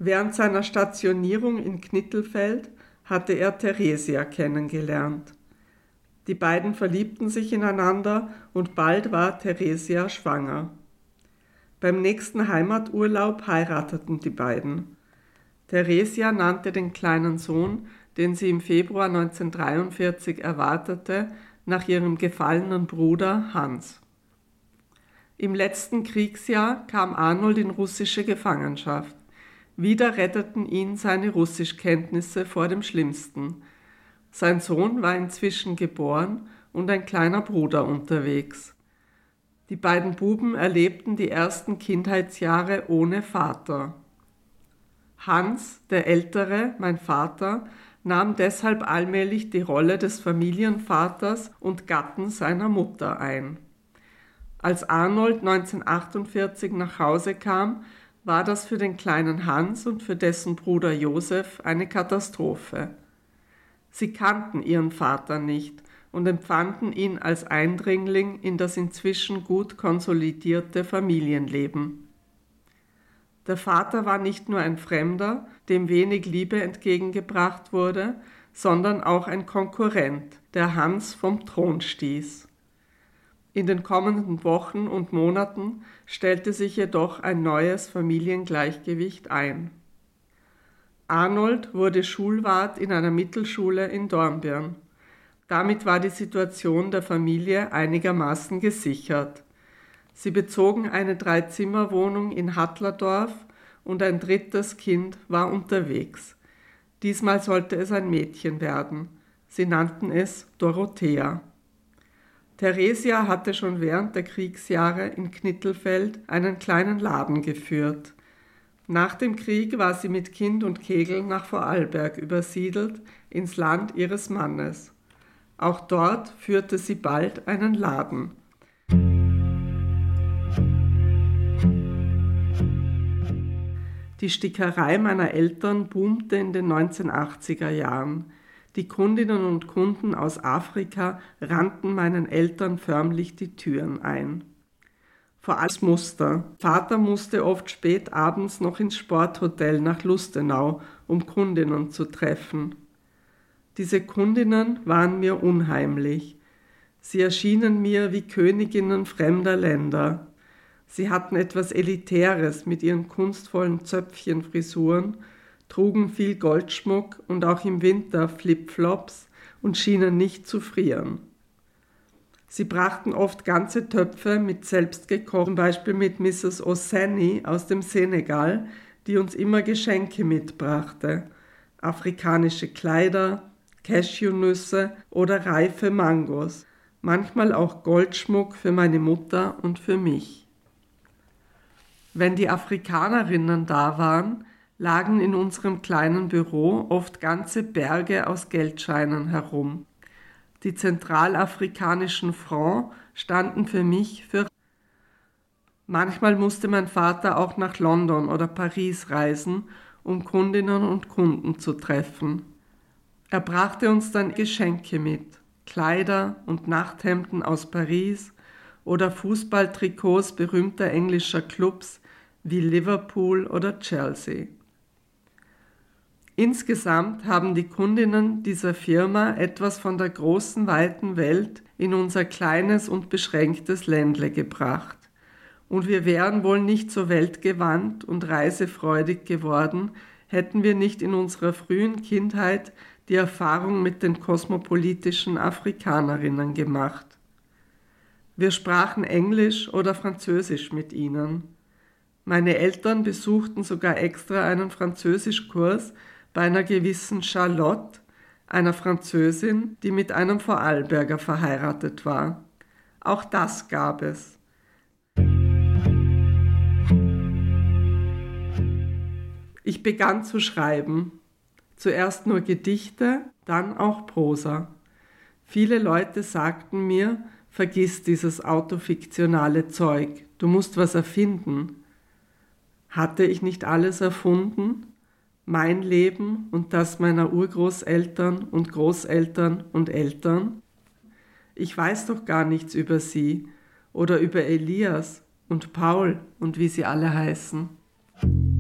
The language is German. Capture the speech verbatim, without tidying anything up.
Während seiner Stationierung in Knittelfeld hatte er Theresia kennengelernt. Die beiden verliebten sich ineinander und bald war Theresia schwanger. Beim nächsten Heimaturlaub heirateten die beiden. Theresia nannte den kleinen Sohn, den sie im Februar neunzehnhundertdreiundvierzig erwartete, nach ihrem gefallenen Bruder Hans. Im letzten Kriegsjahr kam Arnold in russische Gefangenschaft. Wieder retteten ihn seine Russischkenntnisse vor dem Schlimmsten. Sein Sohn war inzwischen geboren und ein kleiner Bruder unterwegs. Die beiden Buben erlebten die ersten Kindheitsjahre ohne Vater. Hans, der Ältere, mein Vater, nahm deshalb allmählich die Rolle des Familienvaters und Gatten seiner Mutter ein. Als Arnold neunzehnhundertachtundvierzig nach Hause kam, war das für den kleinen Hans und für dessen Bruder Josef eine Katastrophe. Sie kannten ihren Vater nicht und empfanden ihn als Eindringling in das inzwischen gut konsolidierte Familienleben. Der Vater war nicht nur ein Fremder, dem wenig Liebe entgegengebracht wurde, sondern auch ein Konkurrent, der Hans vom Thron stieß. In den kommenden Wochen und Monaten stellte sich jedoch ein neues Familiengleichgewicht ein. Arnold wurde Schulwart in einer Mittelschule in Dornbirn. Damit war die Situation der Familie einigermaßen gesichert. Sie bezogen eine Dreizimmerwohnung in Hattlerdorf und ein drittes Kind war unterwegs. Diesmal sollte es ein Mädchen werden. Sie nannten es Dorothea. Theresia hatte schon während der Kriegsjahre in Knittelfeld einen kleinen Laden geführt. Nach dem Krieg war sie mit Kind und Kegel nach Vorarlberg übersiedelt, ins Land ihres Mannes. Auch dort führte sie bald einen Laden. Die Stickerei meiner Eltern boomte in den neunzehnhundertachtziger Jahren. Die Kundinnen und Kunden aus Afrika rannten meinen Eltern förmlich die Türen ein. Vor allem das Muster. Vater musste oft spät abends noch ins Sporthotel nach Lustenau, um Kundinnen zu treffen. Diese Kundinnen waren mir unheimlich. Sie erschienen mir wie Königinnen fremder Länder. Sie hatten etwas Elitäres mit ihren kunstvollen Zöpfchenfrisuren, trugen viel Goldschmuck und auch im Winter Flipflops und schienen nicht zu frieren. Sie brachten oft ganze Töpfe mit selbstgekocht, zum Beispiel mit Misses Oseni aus dem Senegal, die uns immer Geschenke mitbrachte, afrikanische Kleider, Cashewnüsse oder reife Mangos, manchmal auch Goldschmuck für meine Mutter und für mich. Wenn die Afrikanerinnen da waren, lagen in unserem kleinen Büro oft ganze Berge aus Geldscheinen herum. Die zentralafrikanischen Francs standen für mich für. Manchmal musste mein Vater auch nach London oder Paris reisen, um Kundinnen und Kunden zu treffen. Er brachte uns dann Geschenke mit, Kleider und Nachthemden aus Paris oder Fußballtrikots berühmter englischer Clubs wie Liverpool oder Chelsea. Insgesamt haben die Kundinnen dieser Firma etwas von der großen, weiten Welt in unser kleines und beschränktes Ländle gebracht. Und wir wären wohl nicht so weltgewandt und reisefreudig geworden, hätten wir nicht in unserer frühen Kindheit die Erfahrung mit den kosmopolitischen Afrikanerinnen gemacht. Wir sprachen Englisch oder Französisch mit ihnen. Meine Eltern besuchten sogar extra einen Französischkurs bei einer gewissen Charlotte, einer Französin, die mit einem Vorarlberger verheiratet war. Auch das gab es. Ich begann zu schreiben. Zuerst nur Gedichte, dann auch Prosa. Viele Leute sagten mir, vergiss dieses autofiktionale Zeug, du musst was erfinden. Hatte ich nicht alles erfunden? Mein Leben und das meiner Urgroßeltern und Großeltern und Eltern? Ich weiß doch gar nichts über sie oder über Elias und Paul und wie sie alle heißen.